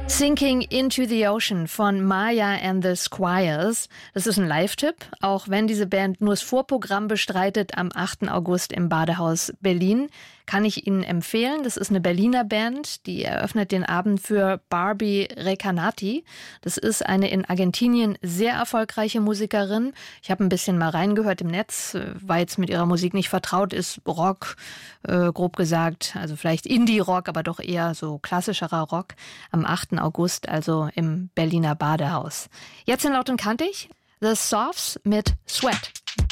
Sinking into the Ocean von Maya and the Squires. Das ist ein Live-Tipp, auch wenn diese Band nur das Vorprogramm bestreitet am 8. August im Badehaus Berlin. Kann ich Ihnen empfehlen. Das ist eine Berliner Band, die eröffnet den Abend für Barbie Recanati. Das ist eine in Argentinien sehr erfolgreiche Musikerin. Ich habe ein bisschen mal reingehört im Netz, war jetzt mit ihrer Musik nicht vertraut, ist Rock, grob gesagt, also vielleicht Indie-Rock, aber doch eher so klassischerer Rock. Am 8. August, also im Berliner Badehaus. Jetzt in Laut und Kantig, The Sophs mit Sweat.